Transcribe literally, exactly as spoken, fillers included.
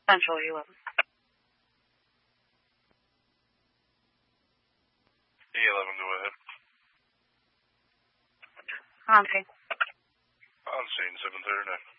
Central eleven. E eleven, go ahead. On scene. On scene, seven thirty-nine.